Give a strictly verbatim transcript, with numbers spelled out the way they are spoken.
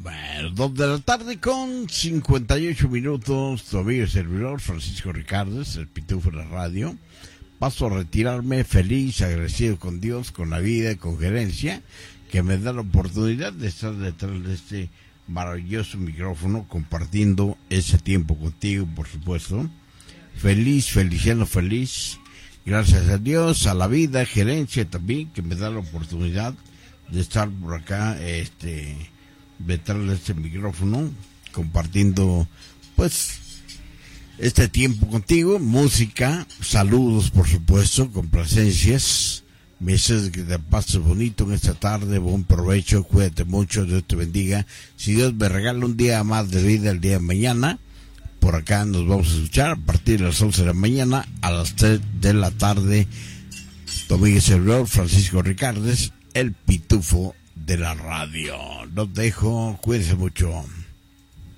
Bueno, dos de la tarde con cincuenta y ocho minutos, tu amigo y servidor Francisco Ricardes, el Pitufo de la radio. Paso a retirarme feliz, agradecido con Dios, con la vida y con gerencia, que me da la oportunidad de estar detrás de este maravilloso micrófono, compartiendo ese tiempo contigo, por supuesto. Feliz, feliciano feliz, gracias a Dios, a la vida, gerencia también, que me da la oportunidad de estar por acá, este, detrás de este micrófono, compartiendo, pues, este tiempo contigo, música, saludos, por supuesto, complacencias. Me dices que te pases bonito en esta tarde, buen provecho, cuídate mucho, Dios te bendiga. Si Dios me regala un día más de vida el día de mañana, por acá nos vamos a escuchar a partir de las once de la mañana a las tres de la tarde. Tu amigo y servidor Francisco Ricardes, el Pitufo de la radio. Los dejo, cuídense mucho.